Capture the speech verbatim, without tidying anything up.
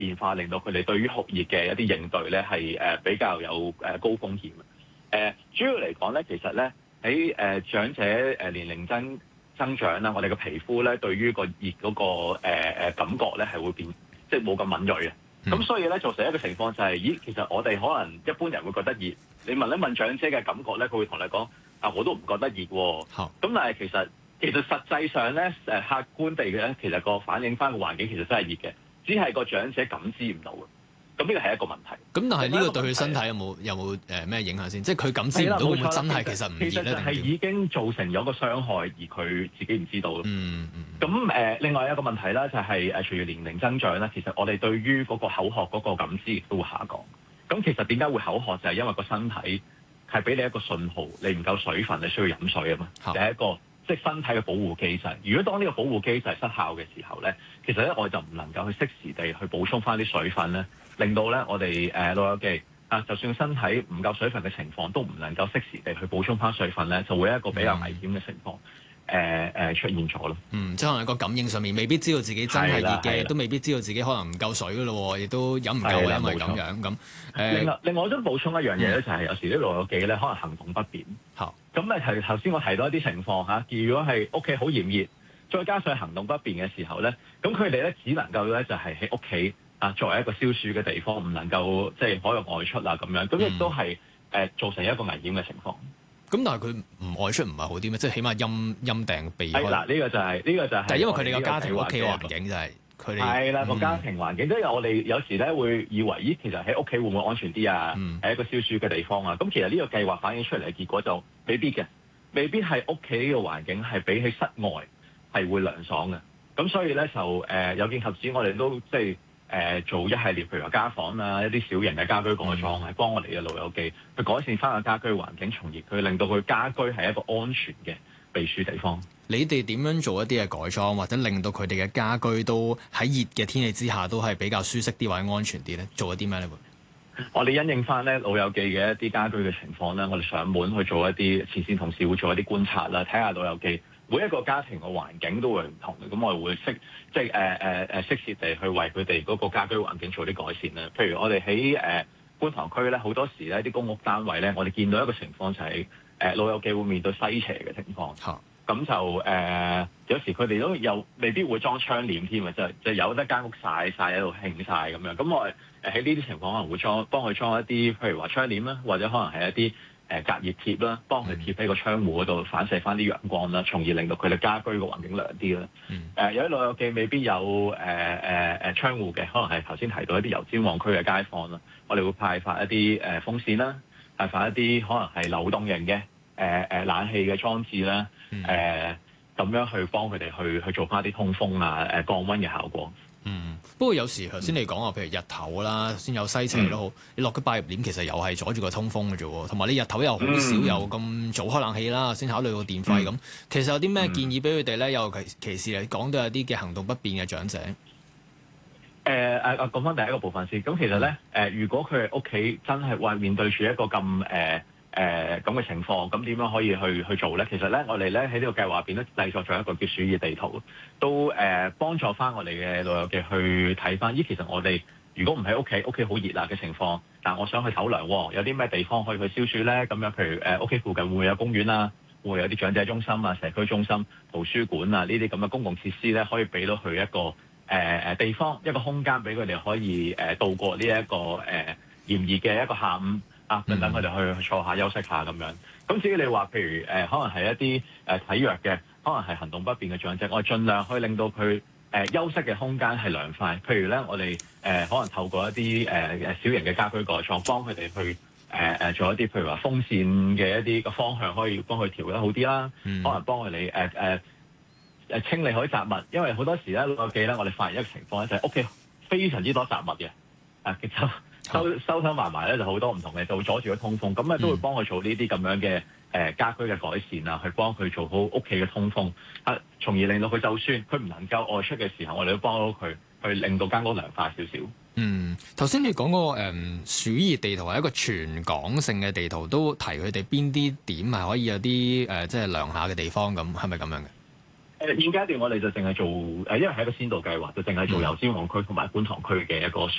變化，令到佢哋對於酷熱嘅一啲應對咧係誒比較有誒高風險。誒、呃、主要嚟講咧，其實咧喺誒長者誒年齡增增長啦，我哋嘅皮膚咧對於個熱嗰、那個誒誒、呃、感覺咧係會變，即係冇咁敏銳啊。咁、嗯、所以咧造成一個情況就係、是，咦，其實我哋可能一般人會覺得熱，你問一問長者嘅感覺咧，佢會同你講，啊，我都唔覺得熱喎。咁但係其實其實實際上咧，誒客觀地嘅咧，其實個反映翻個環境其實真係熱嘅，只係個長者感知唔到嘅。咁呢個係一個問題。咁但係呢個對佢身體有冇有冇誒咩影響先？即係佢感知唔到會唔會真係其實唔熱咧？ 其實就係已經造成咗個傷害，而佢自己唔知道咯。 嗯嗯。 咁誒、呃，另外一個問題咧，就係誒隨住年齡增長咧，其實我哋對於嗰個口渴嗰個感知亦都會下降。咁其實點解會口渴？就係因為個身體係俾你一個信號，你唔夠水分，你需要飲水啊嘛。係、就係、一個即係、就是、身體嘅保護機制。如果當呢個保護機制失效嘅時候咧，其實咧我哋就唔能夠去適時地去補充翻啲水分咧。令到咧，我哋誒老友記啊，就算身體唔夠水分嘅情況，都唔能夠適時地去補充翻水分咧，就會有一個比較危險嘅情況誒誒、呃呃、出現咗咯。 嗯，即係可能個感應上面未必知道自己真係熱嘅，都未必知道自己可能唔夠水噶咯，亦都飲唔夠啊，因為咁樣咁。誒，另外另外我想補充一樣嘢咧，嗯、就係有時啲老友記咧，可能行動不便。 好， 咁咧係頭先我提到一啲情況嚇，如果係屋企好炎熱，再加上行動不便嘅時候咧，咁佢哋咧只能夠咧就係喺屋企。啊，作為一個消暑嘅地方，唔能夠即係可以外出啦咁樣，咁亦都係誒造成一個危險嘅情況。 咁、嗯、但係佢唔外出唔係好啲咩？即係起碼陰陰訂避開。 係嗱，呢個就係、是、呢、這個就係。 但係因為佢哋個家庭屋企環境就係佢哋係啦，個家庭環境，即係我哋有時咧會以為，咦，其實喺屋企會唔會安全啲啊？係、嗯、一個消暑嘅地方啊。咁其實呢個計劃反映出嚟嘅結果就未必嘅，未必係屋企嘅環境係比起室外係會涼爽嘅。咁所以咧就誒、呃、有見及此，我哋都即係。誒、呃、做一系列，譬如話家訪啊，一啲小型嘅家居改裝，係、嗯、幫我哋嘅老友記去改善翻個家居環境，從而佢令到佢家居係一個安全嘅避暑地方。 你哋點樣做一啲嘅改裝，或者令到佢哋嘅家居都喺熱嘅天氣之下都係比較舒適啲或者安全啲咧？做一啲咩咧？ 我哋因應翻咧老友記嘅一啲家居嘅情況咧，我哋上門去做一啲前線同事會做一啲觀察啦，睇下老友記。每一個家庭嘅環境都會唔同嘅，咁我哋會適即係誒誒誒適時地去為佢哋嗰個家居環境做啲改善啦。譬如我哋喺誒觀塘區咧，好多時咧啲公屋單位咧，我哋見到一個情況就係、是、誒、呃、老友記會面對西斜嘅情況，咁、嗯、就誒、呃、有時佢哋都又未必會裝窗簾添啊，就就有得間屋曬曬喺度興曬咁樣。咁我誒喺呢啲情況可能會裝幫佢裝一啲，譬如話窗簾啦，或者可能係一啲。誒隔熱貼啦，幫佢貼喺個窗戶嗰度反射翻啲陽光啦，從而令到佢哋家居個環境涼啲啦。誒、嗯呃、有啲老友記未必有誒誒誒窗戶嘅，可能係頭先提到一啲油尖旺區嘅街坊啦，我哋會派發一啲誒、呃、風扇啦，派發一啲可能係流動型嘅誒誒冷氣嘅裝置啦，誒、呃、咁樣去幫佢哋去去做翻啲通風啊、誒、呃、降溫嘅效果。 嗯，不過有時頭先你講話，譬如日頭啦，先有西斜都好，嗯、你落個百葉簾其實又係阻住個通風嘅啫喎，同埋你日頭又好少有咁早開冷氣啦，先考慮個電費咁。嗯、其實有啲咩建議俾佢哋咧？尤其其是嚟講到有啲嘅行動不便嘅長者。誒誒誒，講翻第一個部分先。咁其實咧，誒、呃、如果佢係屋企真係話面對住一個咁誒誒咁嘅情況，咁點樣可以去去做咧？其實咧，我哋咧喺呢個計劃入邊都製作咗一個叫暑熱地圖，都誒、呃、幫助翻我哋嘅老友記去睇翻。咦，其實我哋如果唔喺屋企，屋企好熱辣嘅情況，但我想去唞涼喎，有啲咩地方可以去消暑咧？咁樣譬如誒屋企附近會唔會有公園啊？會唔會有啲長者中心啊、社區中心、圖書館啊呢啲咁嘅公共設施咧，可以俾到佢一個誒誒、呃、地方，一個空間俾佢哋可以誒、呃、度過呢、這、一個誒、呃、炎熱嘅一個下午。啊，等等佢哋去坐下休息下咁樣。咁至於你話，譬如誒、呃，可能係一啲誒、呃、體弱嘅，可能係行動不便嘅長者，我哋盡量可以令到佢誒、呃、休息嘅空間係涼快。譬如咧，我哋誒、呃、可能透過一啲誒誒小型嘅家居改裝，幫佢哋去誒誒、呃、做一啲，譬如話風扇嘅一啲個方向，可以幫佢調得好啲啦。嗯、可能幫佢哋誒誒誒清理好啲雜物，因為好多時咧，老友記咧，我哋發現一個情況咧，就係屋企非常之多雜物嘅，啊，其實。收收收埋埋咧就好多唔同嘅，就會阻住個通風，咁啊都會幫佢做呢啲咁樣嘅誒、呃、家居嘅改善啊，去幫佢做好屋企嘅通風，啊，從而令到佢就算佢唔能夠外出嘅時候，我哋都幫到佢，去令到間屋涼快少少。 嗯，頭先你講嗰個誒暑熱地圖係一個全港性嘅地圖，都提佢哋邊啲點係可以有啲誒、呃、即係涼下嘅地方咁，係咪咁樣嘅？誒、 誒現階段我哋就淨係做誒，因為係一個先導計劃，就淨係做油尖旺區同埋觀塘區嘅一個